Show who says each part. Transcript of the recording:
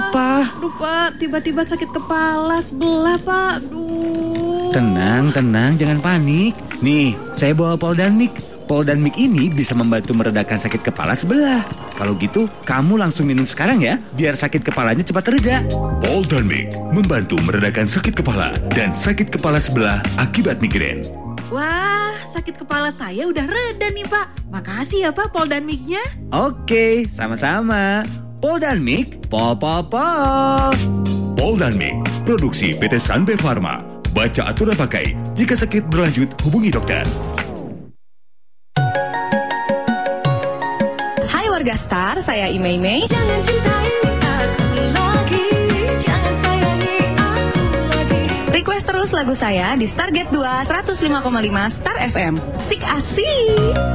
Speaker 1: Apa?
Speaker 2: Aduh Pak, tiba-tiba sakit kepala sebelah Pak. Aduh.
Speaker 1: Tenang, jangan panik. Nih, saya bawa Poldanmik. Poldanmik ini bisa membantu meredakan sakit kepala sebelah. Kalau gitu, kamu langsung minum sekarang ya, biar sakit kepalanya cepat reda.
Speaker 3: Poldanmik membantu meredakan sakit kepala dan sakit kepala sebelah akibat migrain.
Speaker 2: Wah, sakit kepala saya udah reda nih Pak. Makasih ya Pak Poldanmiknya.
Speaker 1: Oke, sama-sama. Poldanmik, po.
Speaker 3: Poldanmik, produksi PT Sanbe Pharma. Baca aturan pakai. Jika sakit berlanjut, hubungi dokter.
Speaker 4: Hai warga Star, saya Imei.
Speaker 5: Jangan cintai aku lagi, jangan sayangi aku lagi.
Speaker 4: Request terus lagu saya di Stargate 2 105,5 Star FM. Asik.